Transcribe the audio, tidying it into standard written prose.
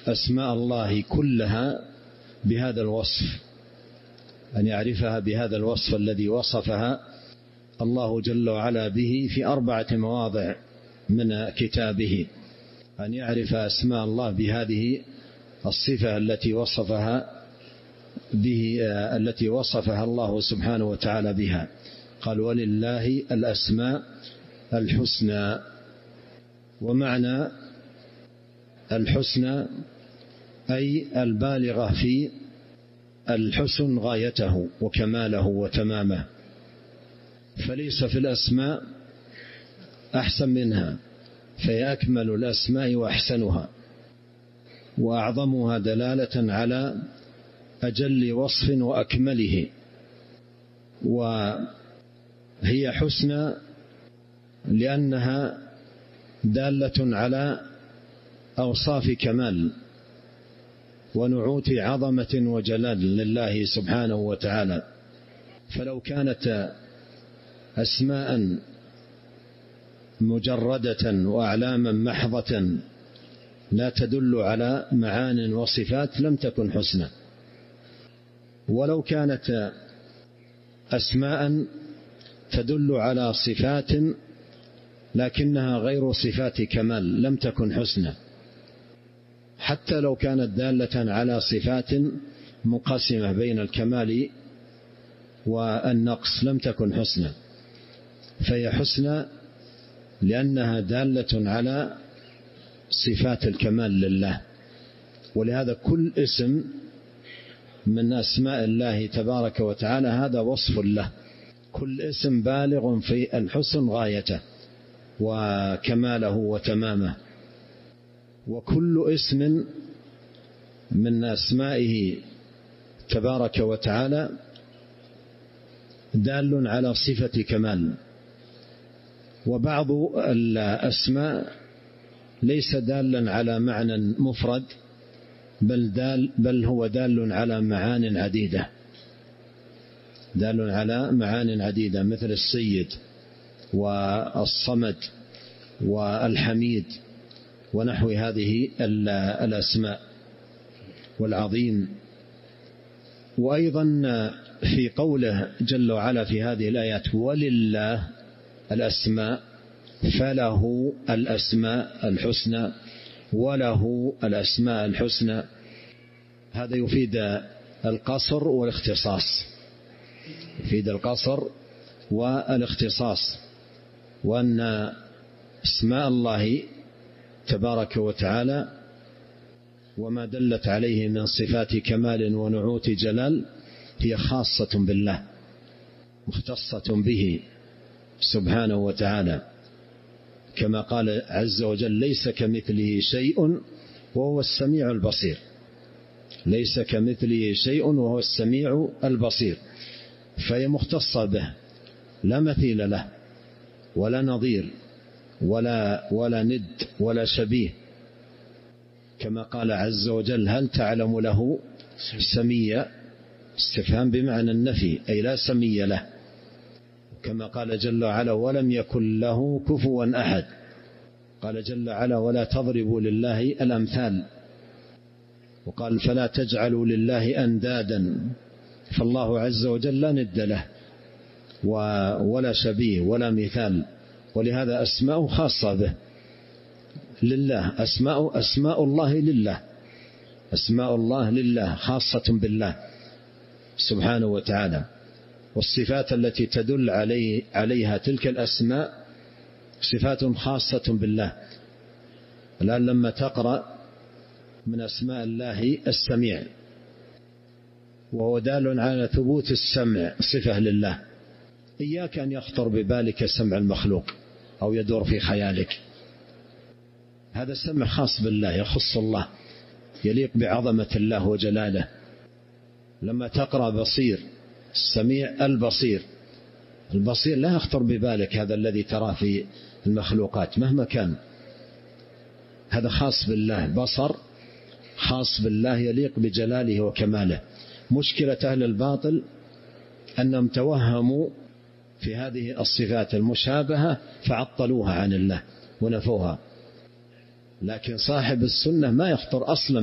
أسماء الله كلها بهذا الوصف، أن يعرفها بهذا الوصف الذي وصفها الله جل وعلا به في 4 مواضع من كتابه، أن يعرف أسماء الله بهذه الصفة التي وصفها الله سبحانه وتعالى بها. قال: ولله الأسماء الحسنى. ومعنى الحسنى أي البالغة في الحسن غايته وكماله وتمامه، فليس في الأسماء أحسن منها، فهي أكمل الأسماء وأحسنها وأعظمها دلالة على أجل وصف وأكمله. وهي حسنى لأنها دالة على أوصاف كمال ونعوت عظمة وجلال لله سبحانه وتعالى. فلو كانت أسماء مجردة وأعلاما محضة لا تدل على معان وصفات لم تكن حسنى، ولو كانت أسماء تدل على صفات لكنها غير صفات كمال لم تكن حسنى، حتى لو كانت دالة على صفات مقسمة بين الكمال والنقص لم تكن حسنى. فهي حسنى لأنها دالة على صفات الكمال لله. ولهذا كل اسم من أسماء الله تبارك وتعالى هذا وصف له، كل اسم بالغ في الحسن غايته وكماله وتمامه. وكل اسم من أسمائه تبارك وتعالى دال على صفة كمال. وبعض الأسماء ليس دالا على معنى مفرد بل هو دال على معان عديدة، دال على معان عديدة، مثل السيد والصمد والحميد ونحو هذه الأسماء والعظيم. وأيضا في قوله جل وعلا في هذه الآيات: ولله الأسماء، فله الأسماء الحسنى، وله الأسماء الحسنى، هذا يفيد القصر والاختصاص، يفيد القصر والاختصاص، وأن اسماء الله تبارك وتعالى وما دلت عليه من صفات كمال ونعوت جلال هي خاصة بالله مختصة به سبحانه وتعالى، كما قال عز وجل: ليس كمثله شيء وهو السميع البصير. ليس كمثله شيء وهو السميع البصير، فهي مختصة به، لا مثيل له ولا نظير ولا ند ولا شبيه، كما قال عز وجل: هل تعلم له سميا؟ استفهام بمعنى النفي، أي لا سمي له. كما قال جل وعلا: ولم يكن له كفوا أحد. قال جل وعلا: ولا تضربوا لله الأمثال. وقال: فلا تجعلوا لله أندادا. فالله عز وجل لا ند له ولا شبيه ولا مثال، ولهذا أسماء خاصة به لله. أسماء الله لله، أسماء الله لله خاصة بالله سبحانه وتعالى. والصفات التي تدل عليها تلك الأسماء صفات خاصة بالله. الآن لما تقرأ من أسماء الله السميع، وهو دال على ثبوت السمع صفة لله، إياك أن يخطر ببالك سمع المخلوق أو يدور في خيالك، هذا السمع خاص بالله، يخص الله، يليق بعظمة الله وجلاله. لما تقرأ بصير، السميع البصير، البصير لا يخطر ببالك هذا الذي تراه في المخلوقات مهما كان، هذا خاص بالله، بصر خاص بالله يليق بجلاله وكماله. مشكلة أهل الباطل أنهم توهموا في هذه الصفات المشابهة فعطلوها عن الله ونفوها، لكن صاحب السنة ما يخطر أصلا